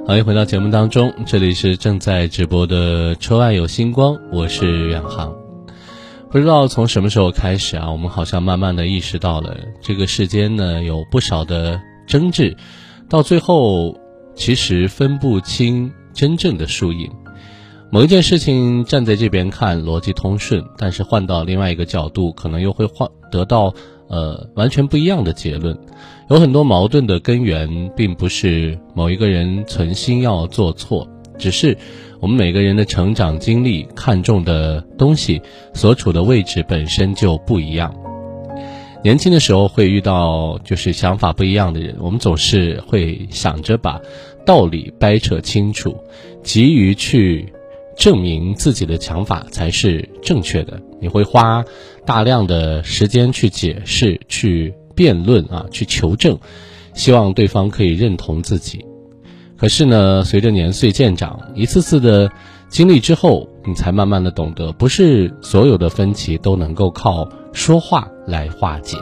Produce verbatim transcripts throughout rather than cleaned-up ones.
欢迎回到节目当中，这里是正在直播的车外有星光，我是远航。不知道从什么时候开始啊，我们好像慢慢的意识到了这个世间呢有不少的争执，到最后其实分不清真正的输赢。某一件事情站在这边看逻辑通顺，但是换到另外一个角度可能又会换得到呃完全不一样的结论。有很多矛盾的根源并不是某一个人存心要做错，只是我们每个人的成长经历、看重的东西、所处的位置本身就不一样。年轻的时候会遇到就是想法不一样的人，我们总是会想着把道理掰扯清楚，急于去证明自己的想法才是正确的，你会花大量的时间去解释、去辩论啊，去求证，希望对方可以认同自己。可是呢，随着年岁渐长，一次次的经历之后，你才慢慢的懂得，不是所有的分歧都能够靠说话来化解。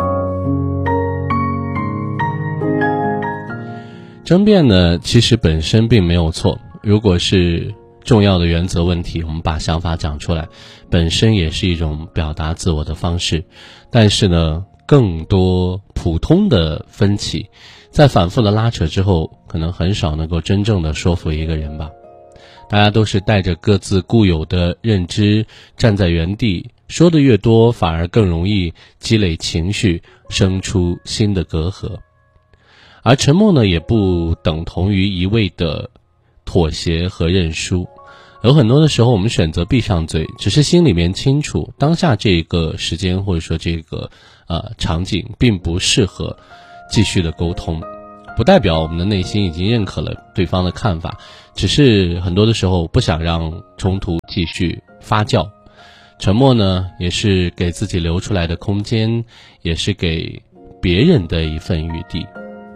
争辩呢，其实本身并没有错，如果是重要的原则问题，我们把想法讲出来，本身也是一种表达自我的方式。但是呢，更多普通的分歧，在反复的拉扯之后，可能很少能够真正的说服一个人吧。大家都是带着各自固有的认知站在原地，说的越多，反而更容易积累情绪，生出新的隔阂。而沉默呢，也不等同于一味的妥协和认输。有很多的时候我们选择闭上嘴，只是心里面清楚当下这个时间或者说这个呃场景并不适合继续的沟通，不代表我们的内心已经认可了对方的看法，只是很多的时候不想让冲突继续发酵。沉默呢，也是给自己留出来的空间，也是给别人的一份余地。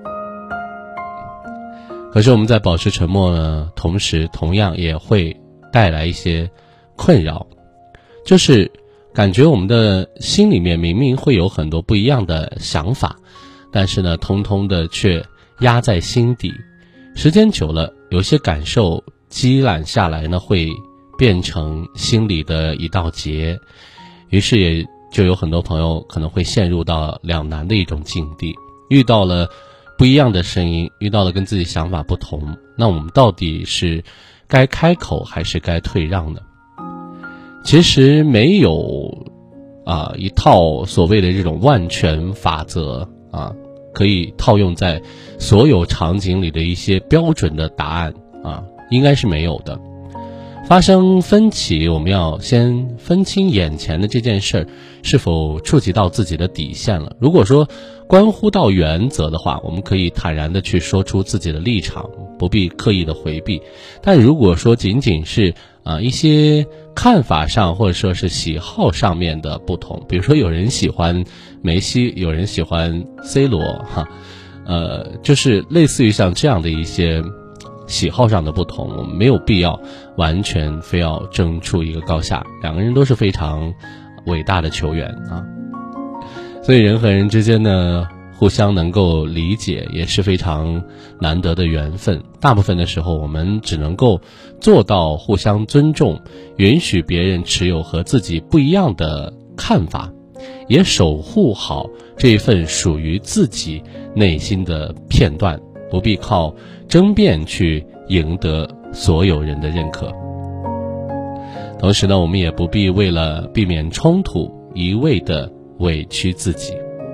可是我们在保持沉默呢，同时同样也会带来一些困扰，就是感觉我们的心里面明明会有很多不一样的想法，但是呢，通通的却压在心底。时间久了，有些感受积攒下来呢，会变成心里的一道结，于是也就有很多朋友可能会陷入到两难的一种境地，遇到了不一样的声音，遇到了跟自己想法不同，那我们到底是该开口还是该退让呢？其实没有啊一套所谓的这种万全法则啊，可以套用在所有场景里的一些标准的答案啊，应该是没有的。发生分歧，我们要先分清眼前的这件事儿是否触及到自己的底线了。如果说关乎到原则的话，我们可以坦然的去说出自己的立场，不必刻意的回避。但如果说仅仅是啊、呃、一些看法上或者说是喜好上面的不同，比如说有人喜欢梅西，有人喜欢 C 罗哈，呃，就是类似于像这样的一些喜好上的不同，我们没有必要完全非要争出一个高下，两个人都是非常伟大的球员啊，所以人和人之间呢，互相能够理解也是非常难得的缘分。大部分的时候我们只能够做到互相尊重，允许别人持有和自己不一样的看法，也守护好这份属于自己内心的片段，不必靠争辩去赢得所有人的认可。同时呢，我们也不必为了避免冲突一味的委屈自己。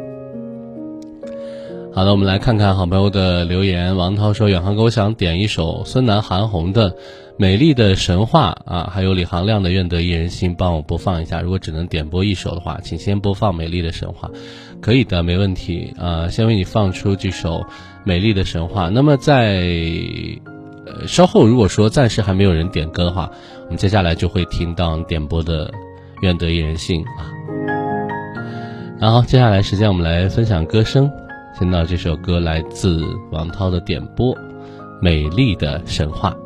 好的，我们来看看好朋友的留言。王涛说，远航给我想点一首孙楠韩红的《美丽的神话》啊，还有李行亮的《愿得一人心》，帮我播放一下。如果只能点播一首的话，请先播放《美丽的神话》。可以的，没问题啊，先为你放出这首《美丽的神话》。那么在呃稍后，如果说暂时还没有人点歌的话，我们接下来就会听到点播的《愿得一人心》啊。然后接下来时间我们来分享歌声。听到这首歌来自王涛的点播，《美丽的神话》。